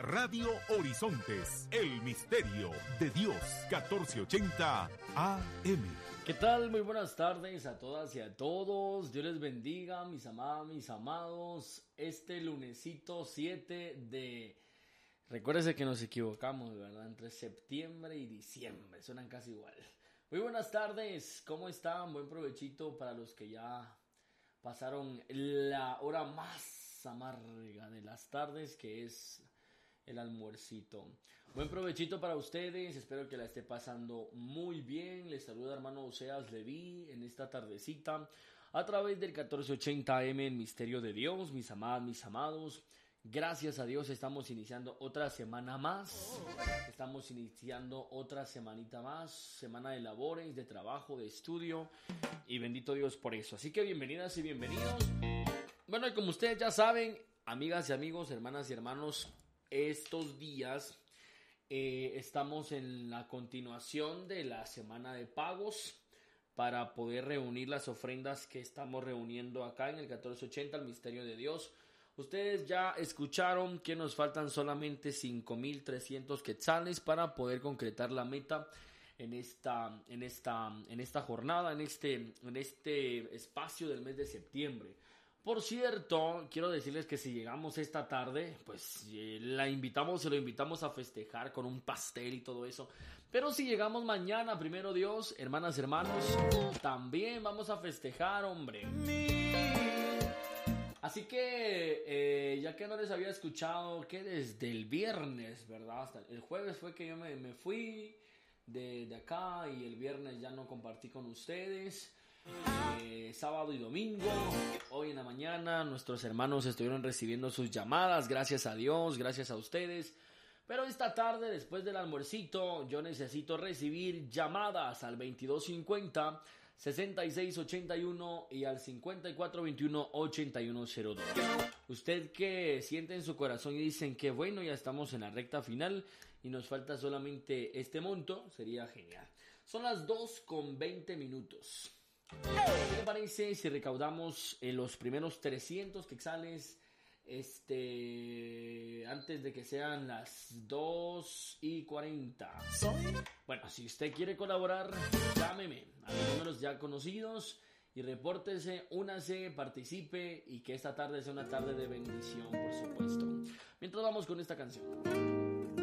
Radio Horizontes, el misterio de Dios, 1480 AM. ¿Qué tal? Muy buenas tardes a todas y a todos. Dios les bendiga, mis amadas, mis amados. Este lunesito 7 de... Recuérdense que nos equivocamos, ¿verdad? Entre septiembre y diciembre, suenan casi igual. Muy buenas tardes, ¿cómo están? Buen provechito para los que ya pasaron la hora más amarga de las tardes, que es el almuercito. Buen provechito para ustedes, espero que la esté pasando muy bien. Les saluda hermano Oseas Leví en esta tardecita a través del 1480 AM, el misterio de Dios, mis amadas, mis amados. Gracias a Dios estamos iniciando otra semana más, estamos iniciando otra semanita más, semana de labores, de trabajo, de estudio, y bendito Dios por eso. Así que bienvenidas y bienvenidos. Bueno, y como ustedes ya saben, amigas y amigos, hermanas y hermanos, estos días estamos en la continuación de la semana de pagos para poder reunir las ofrendas que estamos reuniendo acá en el 1480, el misterio de Dios. Ustedes ya escucharon que nos faltan solamente 5,300 quetzales para poder concretar la meta en esta jornada, en este espacio del mes de septiembre. Por cierto, quiero decirles que si llegamos esta tarde, pues se lo invitamos a festejar con un pastel y todo eso. Pero si llegamos mañana, primero Dios, hermanas, hermanos, también vamos a festejar, hombre. Así que, ya que no les había escuchado, que desde el viernes, ¿verdad? Hasta el jueves fue que yo me fui de acá y el viernes ya no compartí con ustedes. Sábado y domingo, hoy en la mañana, nuestros hermanos estuvieron recibiendo sus llamadas, gracias a Dios, gracias a ustedes. Pero esta tarde, después del almuercito, yo necesito recibir llamadas al 2250 6681 y al 5421 8102. Usted que siente en su corazón y dicen que bueno, ya estamos en la recta final y nos falta solamente este monto, sería genial. Son las 2:20. ¿Qué le parece si recaudamos los primeros 300 quetzales antes de que sean las 2:40? Bueno, si usted quiere colaborar, llámeme a los números ya conocidos y repórtese, únase, participe y que esta tarde sea una tarde de bendición, por supuesto. Mientras vamos con esta canción.